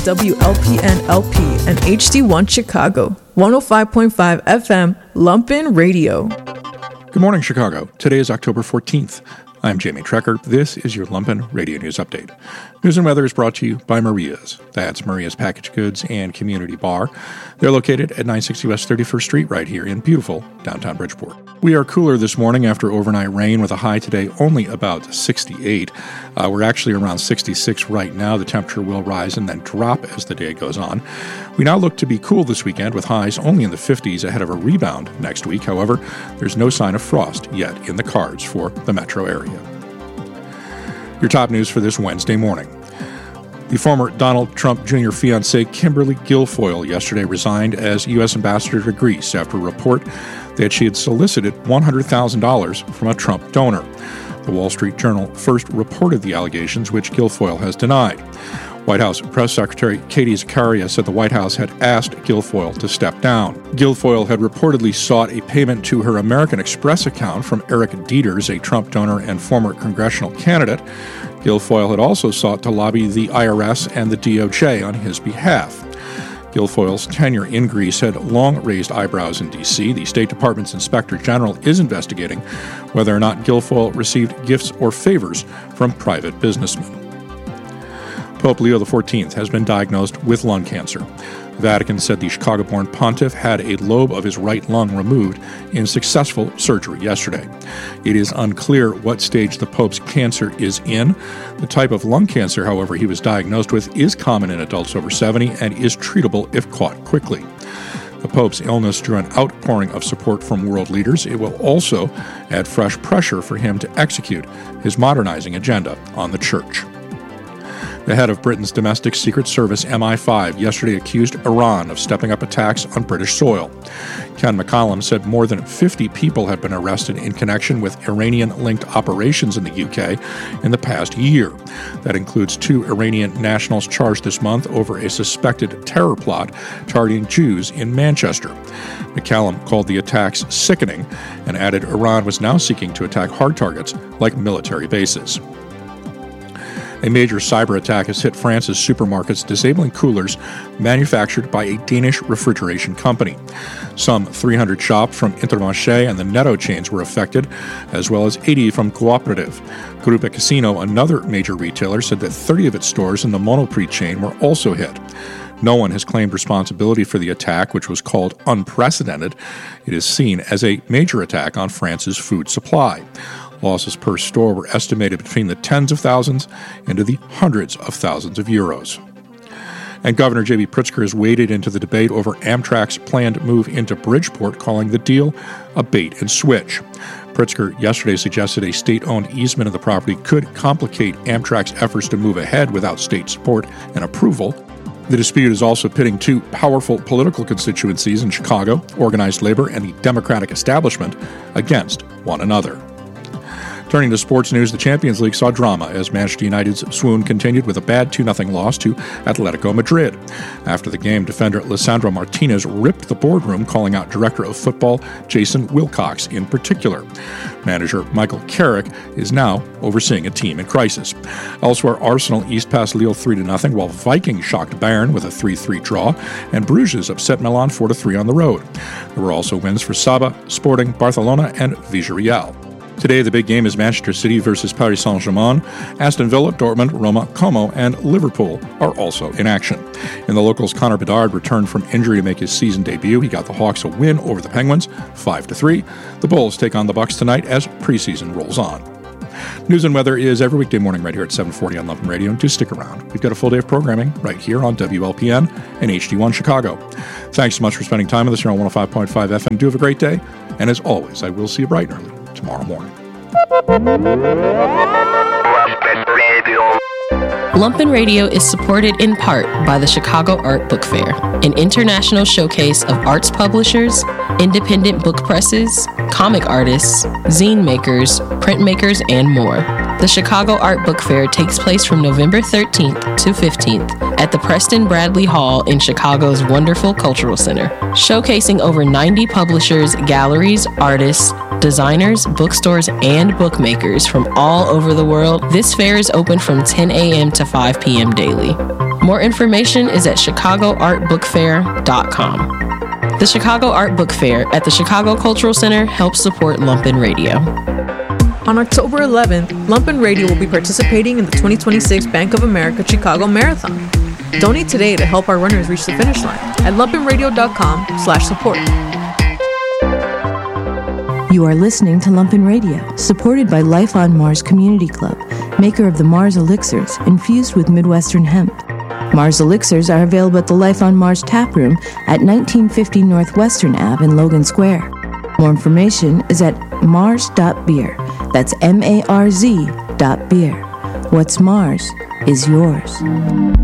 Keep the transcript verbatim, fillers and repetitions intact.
W L P N L P and H D one Chicago, one oh five point five F M, Lumpen Radio. Good morning, Chicago. Today is October fourteenth. I'm Jamie Trecker. This is your Lumpen Radio News Update. News and weather is brought to you by Maria's. That's Maria's Packaged Goods and Community Bar. They're located at nine sixty West thirty-first Street right here in beautiful downtown Bridgeport. We are cooler this morning after overnight rain with a high today only about sixty-eight. Uh, we're actually around sixty-six right now. The temperature will rise and then drop as the day goes on. We now look to be cool this weekend with highs only in the fifties ahead of a rebound next week. However, there's no sign of frost yet in the cards for the metro area. Your top news for this Wednesday morning. The former Donald Trump Junior fiancée Kimberly Guilfoyle yesterday resigned as U S ambassador to Greece after a report that she had solicited one hundred thousand dollars from a Trump donor. The Wall Street Journal first reported the allegations, which Guilfoyle has denied. White House Press Secretary Katie Zakaria said the White House had asked Guilfoyle to step down. Guilfoyle had reportedly sought a payment to her American Express account from Eric Dieters, a Trump donor and former congressional candidate. Guilfoyle had also sought to lobby the I R S and the D O J on his behalf. Guilfoyle's tenure in Greece had long raised eyebrows in D C. The State Department's Inspector General is investigating whether or not Guilfoyle received gifts or favors from private businessmen. Pope Leo the fourteenth has been diagnosed with lung cancer. The Vatican said the Chicago-born pontiff had a lobe of his right lung removed in successful surgery yesterday. It is unclear what stage the Pope's cancer is in. The type of lung cancer, however, he was diagnosed with is common in adults over seventy and is treatable if caught quickly. The Pope's illness drew an outpouring of support from world leaders. It will also add fresh pressure for him to execute his modernizing agenda on the Church. The head of Britain's domestic secret service, M I five, yesterday accused Iran of stepping up attacks on British soil. Ken McCallum said more than fifty people had been arrested in connection with Iranian-linked operations in the U K in the past year. That includes two Iranian nationals charged this month over a suspected terror plot targeting Jews in Manchester. McCallum called the attacks sickening and added Iran was now seeking to attack hard targets like military bases. A major cyber attack has hit France's supermarkets, disabling coolers manufactured by a Danish refrigeration company. Some three hundred shops from Intermarché and the Netto chains were affected, as well as eighty from Cooperative. Groupe Casino, another major retailer, said that thirty of its stores in the Monoprix chain were also hit. No one has claimed responsibility for the attack, which was called unprecedented. It is seen as a major attack on France's food supply. Losses per store were estimated between the tens of thousands into the hundreds of thousands of euros. And Governor J B Pritzker has waded into the debate over Amtrak's planned move into Bridgeport, calling the deal a bait and switch. Pritzker yesterday suggested a state-owned easement of the property could complicate Amtrak's efforts to move ahead without state support and approval. The dispute is also pitting two powerful political constituencies in Chicago, organized labor and the Democratic establishment, against one another. Turning to sports news, the Champions League saw drama as Manchester United's swoon continued with a bad two nothing loss to Atletico Madrid. After the game, defender Lisandro Martinez ripped the boardroom, calling out Director of Football Jason Wilcox in particular. Manager Michael Carrick is now overseeing a team in crisis. Elsewhere, Arsenal east passed Lille three to nothing, while Viking shocked Bayern with a three three draw, and Bruges upset Milan four to three on the road. There were also wins for Saba, Sporting, Barcelona, and Villarreal. Today, the big game is Manchester City versus Paris Saint-Germain. Aston Villa, Dortmund, Roma, Como, and Liverpool are also in action. In the locals, Connor Bedard returned from injury to make his season debut. He got the Hawks a win over the Penguins, five to three. The Bulls take on the Bucks tonight as preseason rolls on. News and weather is every weekday morning right here at seven forty on Lumpen Radio, and do stick around. We've got a full day of programming right here on W L P N and H D one Chicago. Thanks so much for spending time with us here on one oh five point five F M. Do have a great day, and as always, I will see you bright and early tomorrow morning. Lumpen Radio is supported in part by the Chicago Art Book Fair, an international showcase of arts publishers, independent book presses, comic artists, zine makers, printmakers, and more. The Chicago Art Book Fair takes place from November thirteenth to fifteenth at the Preston Bradley Hall in Chicago's wonderful Cultural Center, showcasing over ninety publishers, galleries, artists, designers, bookstores, and bookmakers from all over the world. This fair is open from ten a.m. to five p.m. daily. More information is at chicago art book fair dot com. The Chicago Art Book Fair at the Chicago Cultural Center helps support Lumpen Radio. On October eleventh, Lumpen Radio will be participating in the twenty twenty-six Bank of America Chicago Marathon. Donate today to help our runners reach the finish line at lumpen radio dot com slash support. You are listening to Lumpen Radio, supported by Life on Mars Community Club, maker of the Mars Elixirs, infused with Midwestern hemp. Mars Elixirs are available at the Life on Mars tap room at nineteen fifty Northwestern Avenue in Logan Square. More information is at mars dot beer. That's M A R Z dot beer. What's Mars is yours.